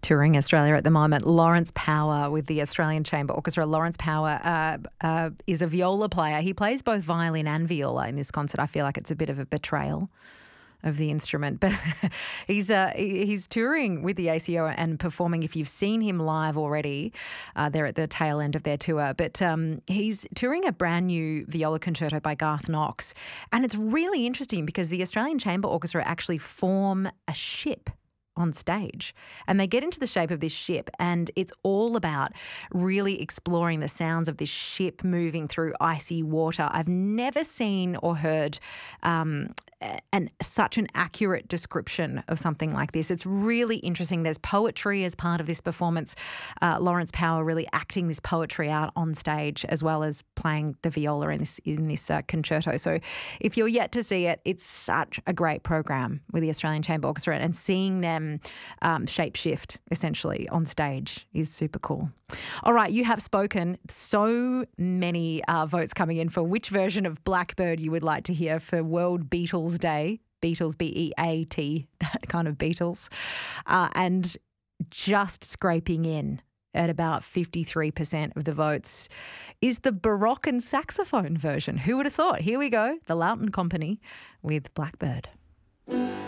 touring Australia at the moment. Lawrence Power with the Australian Chamber Orchestra. Lawrence Power is a viola player. He plays both violin and viola in this concert. I feel like it's a bit of a betrayal of the instrument, but he's touring with the ACO and performing. If you've seen him live already, they're at the tail end of their tour, but he's touring a brand new viola concerto by Garth Knox, and it's really interesting because the Australian Chamber Orchestra actually form a ship on stage, and they get into the shape of this ship, and it's all about really exploring the sounds of this ship moving through icy water. I've never seen or heard such an accurate description of something like this. It's really interesting. There's poetry as part of this performance. Lawrence Power really acting this poetry out on stage, as well as playing the viola in this concerto. So if you're yet to see it, it's such a great program with the Australian Chamber Orchestra, and seeing them shape shift essentially on stage is super cool. All right, you have spoken. So many votes coming in for which version of Blackbird you would like to hear for World Beatles Day. Beatles, B-E-A-T, that kind of Beatles. And just scraping in at about 53% of the votes is the Baroque and saxophone version. Who would have thought? Here we go, the Loughton Company with Blackbird.